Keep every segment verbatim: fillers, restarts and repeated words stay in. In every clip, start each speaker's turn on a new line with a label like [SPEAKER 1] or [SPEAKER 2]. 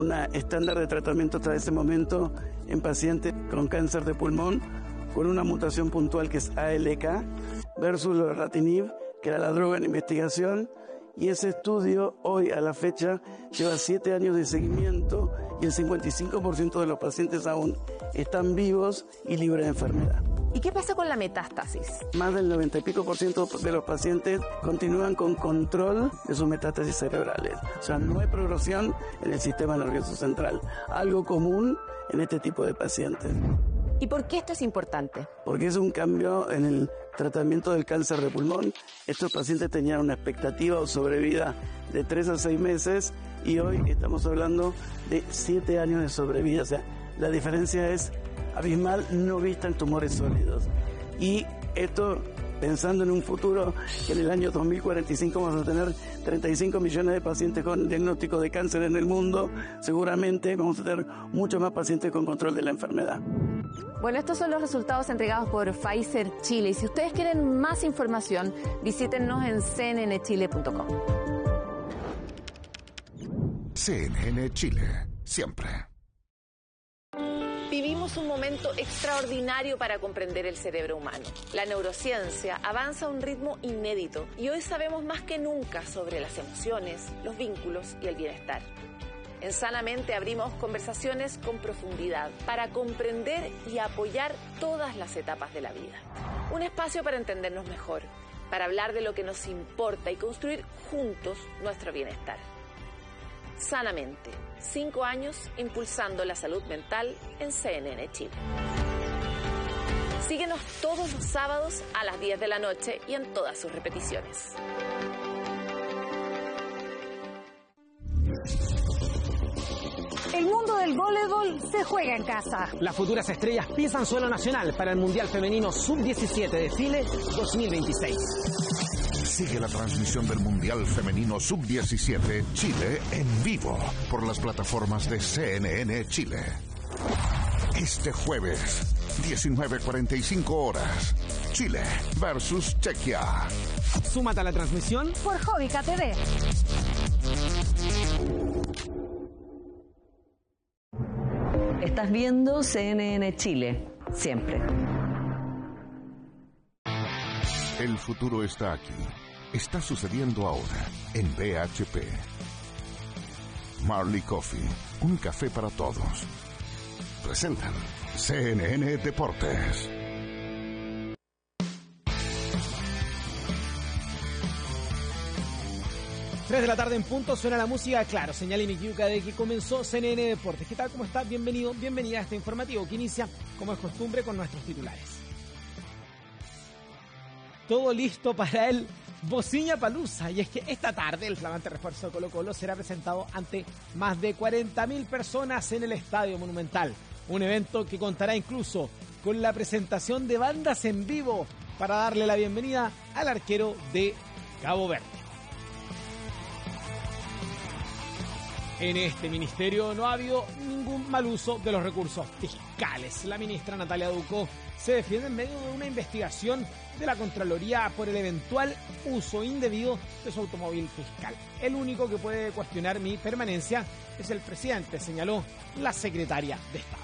[SPEAKER 1] Una estándar de tratamiento hasta ese momento en pacientes con cáncer de pulmón con una mutación puntual que es A L K versus lorlatinib, que era la droga en investigación, y ese estudio hoy a la fecha lleva siete años de seguimiento y el cincuenta y cinco por ciento de los pacientes aún están vivos y libres de enfermedad.
[SPEAKER 2] ¿Y qué pasa con la metástasis?
[SPEAKER 1] Más del noventa y pico por ciento de los pacientes continúan con control de sus metástasis cerebrales. O sea, no hay progresión en el sistema nervioso central, algo común en este tipo de pacientes.
[SPEAKER 2] ¿Y por qué esto es importante?
[SPEAKER 1] Porque es un cambio en el tratamiento del cáncer de pulmón. Estos pacientes tenían una expectativa o sobrevida de tres a seis meses y hoy estamos hablando de siete años de sobrevida. O sea, la diferencia es abismal, no vista en tumores sólidos. Y esto pensando en un futuro que en el año dos mil cuarenta y cinco vamos a tener treinta y cinco millones de pacientes con diagnóstico de cáncer en el mundo, seguramente vamos a tener muchos más pacientes con control de la enfermedad.
[SPEAKER 2] Bueno, estos son los resultados entregados por Pfizer Chile. Y si ustedes quieren más información, visítennos en c n n chile punto com.
[SPEAKER 3] C N N Chile, siempre.
[SPEAKER 2] Vivimos un momento extraordinario para comprender el cerebro humano. La neurociencia avanza a un ritmo inédito y hoy sabemos más que nunca sobre las emociones, los vínculos y el bienestar. En Sanamente abrimos conversaciones con profundidad para comprender y apoyar todas las etapas de la vida. Un espacio para entendernos mejor, para hablar de lo que nos importa y construir juntos nuestro bienestar. Sanamente, cinco años impulsando la salud mental en C N N Chile. Síguenos todos los sábados a las diez de la noche y en todas sus repeticiones.
[SPEAKER 4] El mundo del voleibol se juega en casa.
[SPEAKER 5] Las futuras estrellas pisan suelo nacional para el Mundial Femenino sub diecisiete de Chile dos mil veintiséis.
[SPEAKER 3] Sigue la transmisión del Mundial Femenino sub diecisiete Chile en vivo por las plataformas de C N N Chile. Este jueves, diecinueve cuarenta y cinco horas, Chile versus Chequia.
[SPEAKER 5] Súmate a la transmisión
[SPEAKER 4] por Jovica T V.
[SPEAKER 6] Estás viendo C N N Chile, siempre.
[SPEAKER 3] El futuro está aquí. Está sucediendo ahora en B H P. Marley Coffee, un café para todos. Presentan C N N Deportes.
[SPEAKER 5] tres de la tarde en punto, suena la música, claro, señal inequívoca de que comenzó C N N Deportes. ¿Qué tal? ¿Cómo está? Bienvenido, bienvenida a este informativo que inicia, como es costumbre, con nuestros titulares. Todo listo para el Bociñapalooza, y es que esta tarde el flamante refuerzo de Colo Colo será presentado ante más de cuarenta mil personas en el Estadio Monumental. Un evento que contará incluso con la presentación de bandas en vivo para darle la bienvenida al arquero de Cabo Verde. En este ministerio no ha habido ningún mal uso de los recursos fiscales. La ministra Natalia Ducó se defiende en medio de una investigación de la Contraloría por el eventual uso indebido de su automóvil fiscal. El único que puede cuestionar mi permanencia es el presidente, señaló la secretaria de Estado.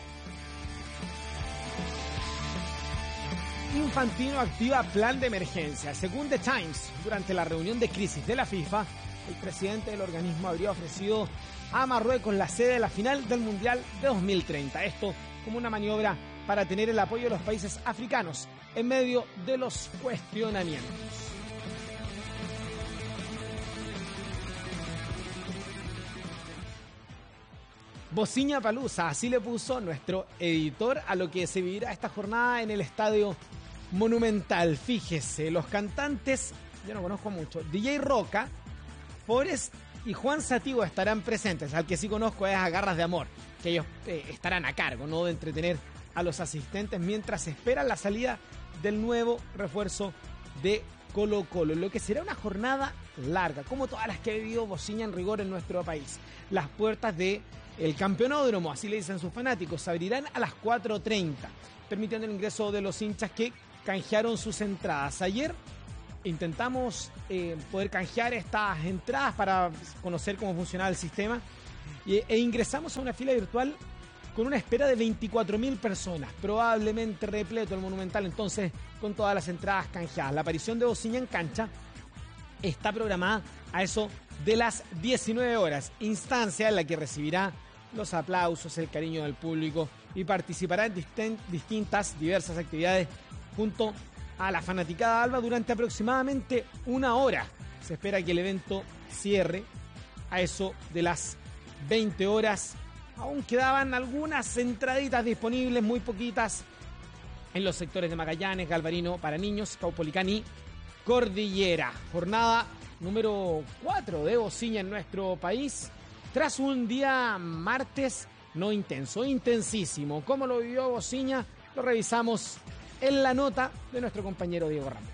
[SPEAKER 5] Infantino activa plan de emergencia. Según The Times, durante la reunión de crisis de la FIFA, el presidente del organismo habría ofrecido a Marruecos la sede de la final del Mundial de dos mil treinta. Esto como una maniobra para tener el apoyo de los países africanos en medio de los cuestionamientos. Bociñapalooza, así le puso nuestro editor a lo que se vivirá esta jornada en el Estadio Monumental. Fíjese, los cantantes, yo no conozco mucho, D J Roca, Forest y Juan Sativo estarán presentes. Al que sí conozco es a Garras de Amor, que ellos eh, estarán a cargo, ¿no?, de entretener a los asistentes mientras esperan la salida del nuevo refuerzo de Colo Colo. Lo que será una jornada larga, como todas las que ha vivido Bociña en rigor en nuestro país. Las puertas del campeonódromo, así le dicen sus fanáticos, se abrirán a las cuatro treinta, permitiendo el ingreso de los hinchas que canjearon sus entradas. Ayer intentamos eh, poder canjear estas entradas para conocer cómo funcionaba el sistema e, e ingresamos a una fila virtual con una espera de veinticuatro mil personas, probablemente repleto el Monumental, entonces con todas las entradas canjeadas. La aparición de Bociña en cancha está programada a eso de las diecinueve horas, instancia en la que recibirá los aplausos, el cariño del público y participará en disten- distintas, diversas actividades junto a la fanaticada alba durante aproximadamente una hora. Se espera que el evento cierre a eso de las veinte horas. Aún quedaban algunas entraditas disponibles, muy poquitas, en los sectores de Magallanes, Galvarino para niños, Caupolicán y Cordillera. Jornada número cuatro de Bociña en nuestro país, tras un día martes no intenso, intensísimo. ¿Cómo lo vivió Bociña? Lo revisamos en la nota de nuestro compañero Diego Ramírez.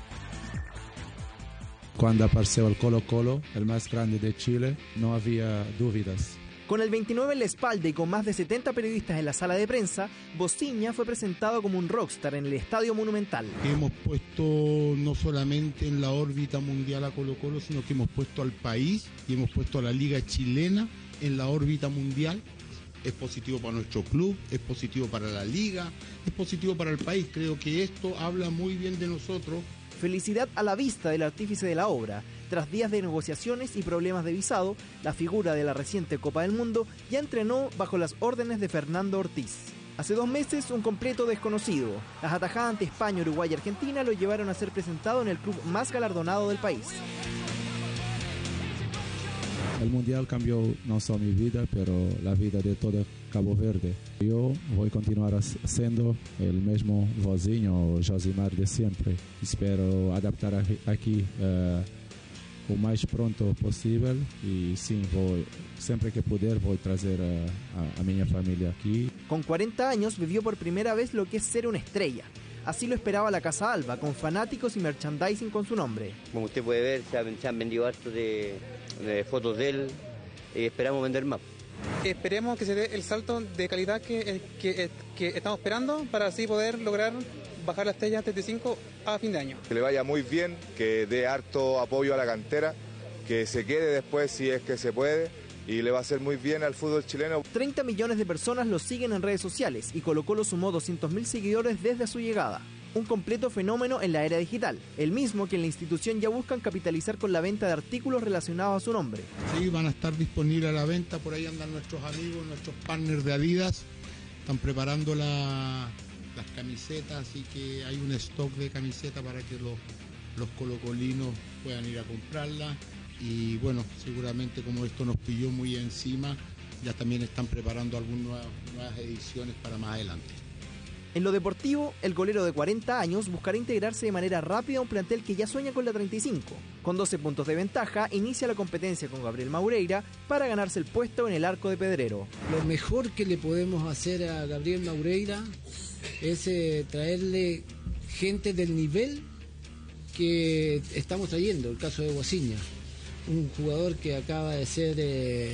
[SPEAKER 7] Cuando apareció el Colo Colo, el más grande de Chile, no había dudas.
[SPEAKER 8] Con el veintinueve en la espalda y con más de setenta periodistas en la sala de prensa, Bociña fue presentado como un rockstar en el Estadio Monumental.
[SPEAKER 9] Hemos puesto no solamente en la órbita mundial a Colo Colo, sino que hemos puesto al país y hemos puesto a la Liga Chilena en la órbita mundial. Es positivo para nuestro club, es positivo para la Liga, es positivo para el país. Creo que esto habla muy bien de nosotros.
[SPEAKER 8] Felicidad a la vista del artífice de la obra. Tras días de negociaciones y problemas de visado, la figura de la reciente Copa del Mundo ya entrenó bajo las órdenes de Fernando Ortiz. Hace dos meses, un completo desconocido. Las atajadas ante España, Uruguay y Argentina lo llevaron a ser presentado en el club más galardonado del país.
[SPEAKER 7] El Mundial cambió no solo mi vida, pero la vida de todo Cabo Verde. Yo voy a continuar siendo el mismo Vozinho o Josimar de siempre. Espero adaptar aquí uh, o más pronto posible y sí, voy, siempre que puder voy a traer a, a, a mi familia aquí.
[SPEAKER 8] Con cuarenta años vivió por primera vez lo que es ser una estrella. Así lo esperaba la Casa Alba, con fanáticos y merchandising con su nombre.
[SPEAKER 10] Como usted puede ver, se han, se han vendido harto de, de fotos de él y esperamos vender más.
[SPEAKER 11] Esperemos que se dé el salto de calidad que, que, que estamos esperando para así poder lograr bajar la estrella treinta y cinco a fin de año.
[SPEAKER 12] Que le vaya muy bien, que dé harto apoyo a la cantera, que se quede después si es que se puede. Y le va a hacer muy bien al fútbol chileno.
[SPEAKER 8] treinta millones de personas lo siguen en redes sociales y Colo Colo sumó doscientos mil seguidores desde su llegada. Un completo fenómeno en la era digital, el mismo que en la institución ya buscan capitalizar con la venta de artículos relacionados a su nombre.
[SPEAKER 9] Sí, van a estar disponibles a la venta, por ahí andan nuestros amigos, nuestros partners de Adidas, están preparando la, las camisetas, así que hay un stock de camisetas para que los, los colocolinos puedan ir a comprarlas. Y bueno, seguramente como esto nos pilló muy encima, ya también están preparando algunas nuevas, nuevas ediciones para más adelante.
[SPEAKER 8] En lo deportivo, el golero de cuarenta años buscará integrarse de manera rápida a un plantel que ya sueña con la treinta y cinco. Con doce puntos de ventaja, inicia la competencia con Gabriel Maureira para ganarse el puesto en el arco de Pedrero.
[SPEAKER 13] Lo mejor que le podemos hacer a Gabriel Maureira es eh, traerle gente del nivel que estamos trayendo, el caso de Bociña. Un jugador que acaba de ser eh,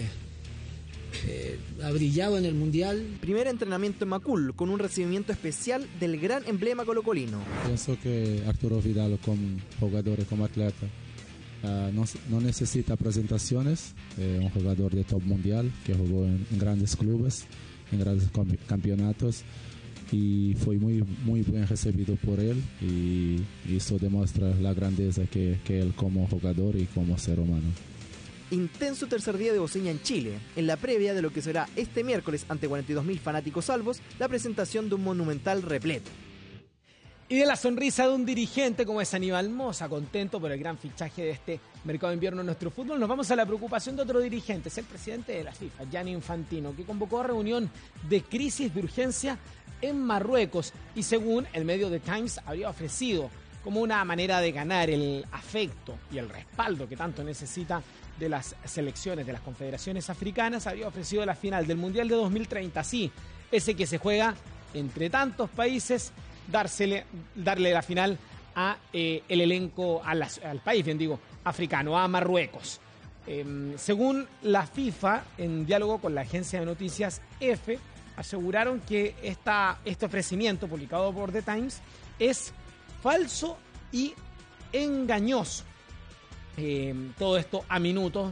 [SPEAKER 13] eh, ha brillado en el Mundial.
[SPEAKER 8] Primer entrenamiento en Macul, con un recibimiento especial del gran emblema colocolino.
[SPEAKER 7] Pienso que Arturo Vidal como jugador y como atleta uh, no, no necesita presentaciones. Es un jugador de top mundial que jugó en, en grandes clubes, en grandes campeonatos. Y fue muy muy bien recibido por él y eso demuestra la grandeza que, que él como jugador y como ser humano.
[SPEAKER 8] Intenso tercer día de Bociña en Chile, en la previa de lo que será este miércoles ante cuarenta y dos mil fanáticos salvos, la presentación de un Monumental repleto.
[SPEAKER 5] Y de la sonrisa de un dirigente como es Aníbal Mosa, contento por el gran fichaje de este mercado de invierno en nuestro fútbol, nos vamos a la preocupación de otro dirigente, es el presidente de la FIFA, Gianni Infantino, que convocó a reunión de crisis de urgencia en Marruecos y según el medio The Times habría ofrecido como una manera de ganar el afecto y el respaldo que tanto necesita de las selecciones de las confederaciones africanas, habría ofrecido la final del Mundial de dos mil treinta, sí, ese que se juega entre tantos países, dársele, darle la final a eh, el elenco, a las, al país, bien digo, africano, a Marruecos. Eh, según la FIFA, en diálogo con la agencia de noticias EFE, aseguraron que esta, este ofrecimiento publicado por The Times es falso y engañoso. Eh, todo esto a minutos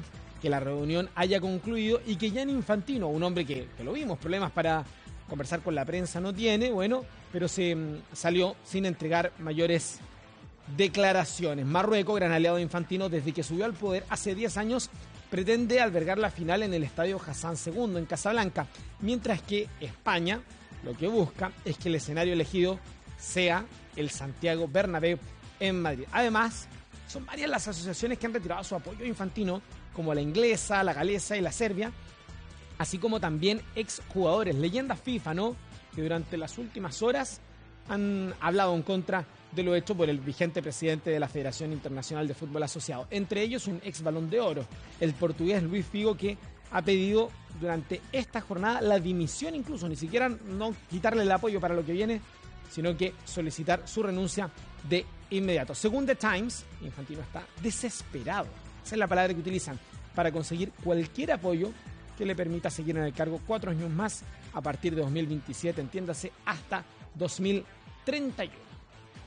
[SPEAKER 5] que la reunión haya concluido y que Gianni Infantino, un hombre que, que lo vimos, problemas para conversar con la prensa no tiene, bueno, pero se mm, salió sin entregar mayores declaraciones. Marruecos, gran aliado de Infantino desde que subió al poder hace diez años, pretende albergar la final en el estadio Hassan segundo en Casablanca, mientras que España lo que busca es que el escenario elegido sea el Santiago Bernabéu en Madrid. Además, son varias las asociaciones que han retirado su apoyo a Infantino, como la inglesa, la galesa y la serbia, así como también exjugadores, leyendas FIFA, ¿no?, que durante las últimas horas han hablado en contra de lo hecho por el vigente presidente de la Federación Internacional de Fútbol Asociado. Entre ellos un ex Balón de Oro, el portugués Luis Figo, que ha pedido durante esta jornada la dimisión, incluso ni siquiera no quitarle el apoyo para lo que viene, sino que solicitar su renuncia de inmediato. Según The Times, Infantino está desesperado, esa es la palabra que utilizan, para conseguir cualquier apoyo que le permita seguir en el cargo cuatro años más a partir de dos mil veintisiete, entiéndase, hasta dos mil treinta y uno.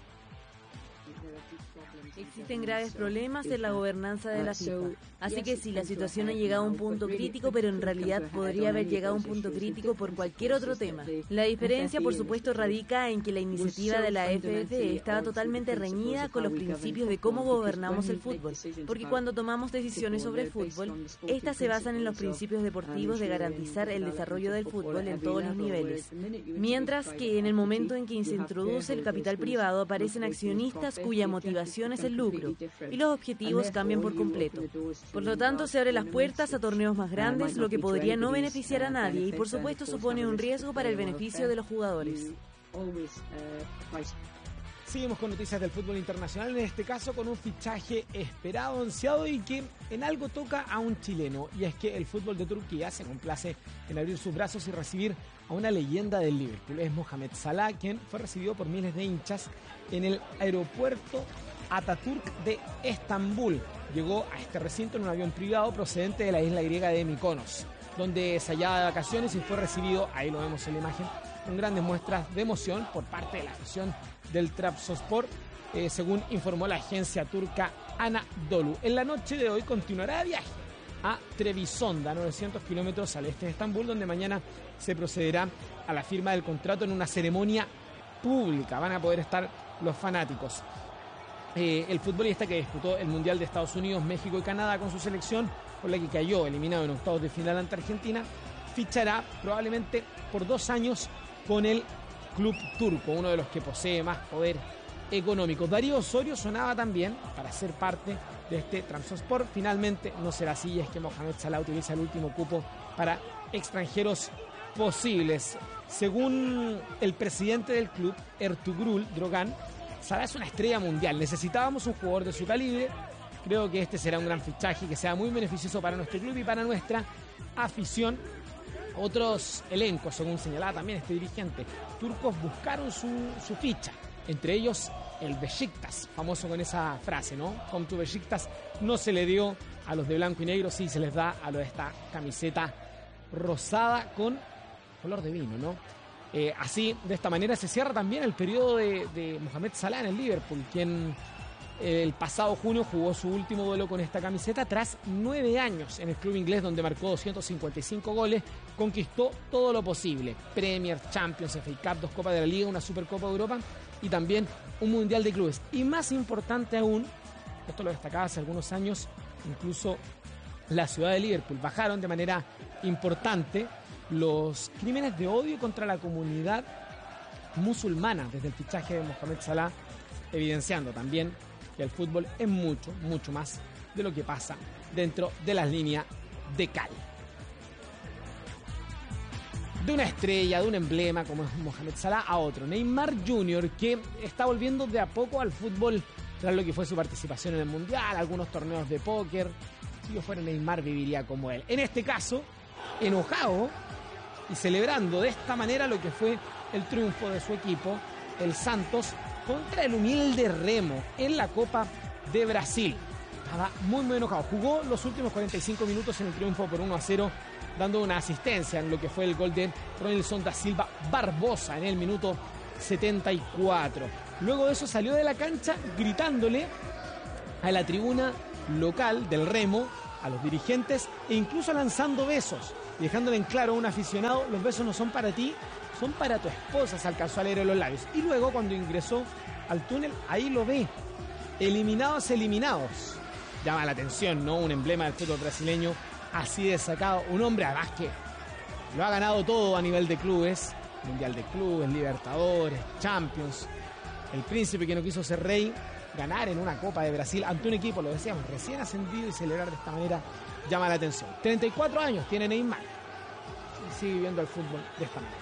[SPEAKER 14] Existen graves problemas en la gobernanza de la FIFA. Así que sí, la situación ha llegado a un punto crítico, pero en realidad podría haber llegado a un punto crítico por cualquier otro tema. La diferencia, por supuesto, radica en que la iniciativa de la F F estaba totalmente reñida con los principios de cómo gobernamos el fútbol. Porque cuando tomamos decisiones sobre el fútbol, estas se basan en los principios deportivos de garantizar el desarrollo del fútbol en todos los niveles. Mientras que en el momento en que se introduce el capital privado, aparecen accionistas cuya motivación es el lucro, y los objetivos cambian por completo. Por lo tanto, se abren las puertas a torneos más grandes, lo que podría no beneficiar a nadie y por supuesto supone un riesgo para el beneficio de los jugadores.
[SPEAKER 5] Seguimos con noticias del fútbol internacional, en este caso con un fichaje esperado, ansiado y que en algo toca a un chileno, y es que el fútbol de Turquía se complace en abrir sus brazos y recibir a una leyenda del Liverpool. Es Mohamed Salah, quien fue recibido por miles de hinchas en el aeropuerto Atatürk de Estambul. Llegó a este recinto en un avión privado procedente de la isla griega de Mykonos, donde se hallaba de vacaciones y fue recibido, ahí lo vemos en la imagen, con grandes muestras de emoción por parte de la afición del Trabzonspor, eh, según informó la agencia turca Anadolu. En la noche de hoy continuará de viaje a Trebisonda, novecientos kilómetros al este de Estambul, donde mañana se procederá a la firma del contrato en una ceremonia pública. Van a poder estar los fanáticos. Eh, el futbolista que disputó el Mundial de Estados Unidos, México y Canadá con su selección, por la que cayó eliminado en octavos de final ante Argentina, fichará probablemente por dos años con el club turco, uno de los que posee más poder económico. Darío Osorio sonaba también para ser parte de este Trabzonspor. Finalmente no será así, y es que Mohamed Salah utiliza el último cupo para extranjeros posibles. Según el presidente del club, Ertugrul Drogan, Salah es una estrella mundial. Necesitábamos un jugador de su calibre. Creo que este será un gran fichaje que sea muy beneficioso para nuestro club y para nuestra afición. Otros elencos, según señalaba también este dirigente, turcos buscaron su, su ficha. Entre ellos el Beşiktaş, famoso con esa frase, ¿no? Come to Beşiktaş. No se le dio a los de blanco y negro, sí se les da a los de esta camiseta rosada con color de vino, ¿no? Eh, así, de esta manera se cierra también el periodo de, de Mohamed Salah en el Liverpool, quien eh, el pasado junio jugó su último duelo con esta camiseta tras nueve años en el club inglés, donde marcó doscientos cincuenta y cinco goles, conquistó todo lo posible: Premier, Champions, F A Cup, dos Copas de la Liga, una Supercopa de Europa y también un Mundial de Clubes. Y más importante aún, esto lo destacaba hace algunos años, incluso la ciudad de Liverpool, bajaron de manera importante los crímenes de odio contra la comunidad musulmana desde el fichaje de Mohamed Salah, evidenciando también que el fútbol es mucho, mucho más de lo que pasa dentro de las líneas de cal. De una estrella, de un emblema como es Mohamed Salah a otro, Neymar junior, que está volviendo de a poco al fútbol tras lo que fue su participación en el Mundial, algunos torneos de póker. Si yo fuera Neymar, viviría como él. En este caso, enojado y celebrando de esta manera lo que fue el triunfo de su equipo, el Santos, contra el humilde Remo en la Copa de Brasil. Estaba muy muy enojado. Jugó los últimos cuarenta y cinco minutos en el triunfo por uno a cero, dando una asistencia en lo que fue el gol de Ronilson da Silva Barbosa en el minuto setenta y cuatro. Luego de eso salió de la cancha gritándole a la tribuna local del Remo a los dirigentes e incluso lanzando besos, y dejándole en claro a un aficionado: los besos no son para ti, son para tu esposa. Se alcanzó a leer en los labios. Y luego, cuando ingresó al túnel, ahí lo ve. Eliminados, eliminados. Llama la atención, ¿no? Un emblema del fútbol brasileño así de sacado. Un hombre, además, que lo ha ganado todo a nivel de clubes. Mundial de Clubes, Libertadores, Champions. El príncipe que no quiso ser rey, ganar en una Copa de Brasil ante un equipo, lo decíamos, recién ascendido, y celebrar de esta manera llama la atención. treinta y cuatro años tiene Neymar y sigue viviendo el fútbol de esta manera.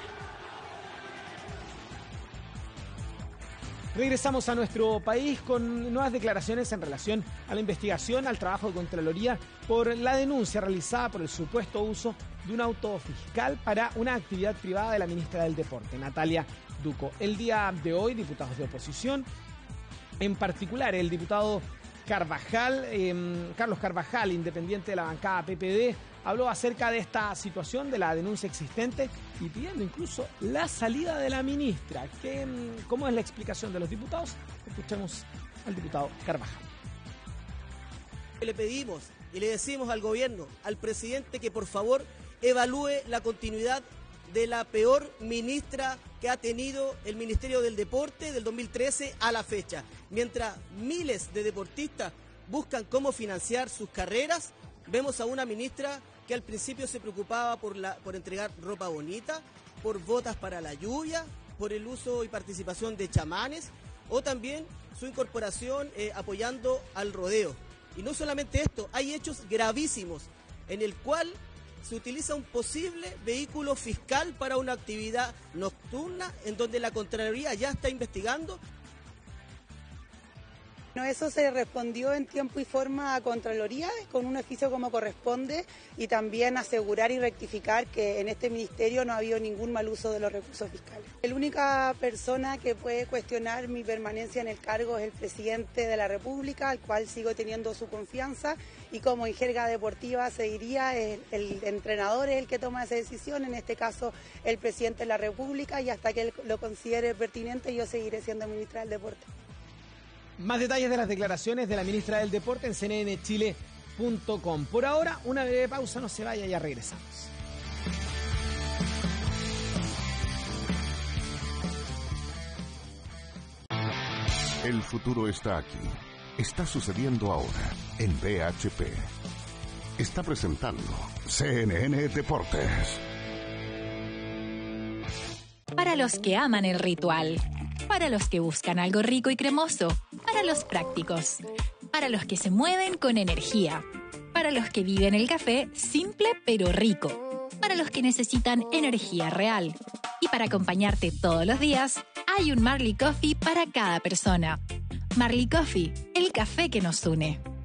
[SPEAKER 5] Regresamos a nuestro país con nuevas declaraciones en relación a la investigación, al trabajo de Contraloría por la denuncia realizada por el supuesto uso de un auto fiscal para una actividad privada de la ministra del Deporte, Natalia Ducó. El día de hoy, diputados de oposición, en particular el diputado Carvajal, eh, Carlos Carvajal, independiente de la bancada P P D, habló acerca de esta situación, de la denuncia existente, y pidiendo incluso la salida de la ministra. ¿Qué, ¿Cómo es la explicación de los diputados? Escuchemos al diputado Carvajal.
[SPEAKER 15] Le pedimos y le decimos al gobierno, al presidente, que por favor evalúe la continuidad de la peor ministra que ha tenido el Ministerio del Deporte del dos mil trece a la fecha. Mientras miles de deportistas buscan cómo financiar sus carreras, vemos a una ministra que al principio se preocupaba por, la, por entregar ropa bonita, por botas para la lluvia, por el uso y participación de chamanes, o también su incorporación eh, apoyando al rodeo. Y no solamente esto, hay hechos gravísimos en el cual se utiliza un posible vehículo fiscal para una actividad nocturna, en donde la Contraloría ya está investigando.
[SPEAKER 16] Bueno, eso se respondió en tiempo y forma a Contraloría, con un oficio como corresponde, y también asegurar y rectificar que en este ministerio no ha habido ningún mal uso de los recursos fiscales. La única persona que puede cuestionar mi permanencia en el cargo es el presidente de la República, al cual sigo teniendo su confianza, y como en jerga deportiva se diría, el, el entrenador es el que toma esa decisión, en este caso el presidente de la República, y hasta que él lo considere pertinente yo seguiré siendo ministra del Deporte.
[SPEAKER 5] Más detalles de las declaraciones de la ministra del Deporte en c n n chile punto com. Por ahora, una breve pausa, no se vaya, ya regresamos.
[SPEAKER 3] El futuro está aquí. Está sucediendo ahora en V H P. Está presentando C N N Deportes.
[SPEAKER 17] Para los que aman el ritual, para los que buscan algo rico y cremoso, para los prácticos, para los que se mueven con energía, para los que viven el café simple pero rico, para los que necesitan energía real. Y para acompañarte todos los días, hay un Marley Coffee para cada persona. Marley Coffee, el café que nos une.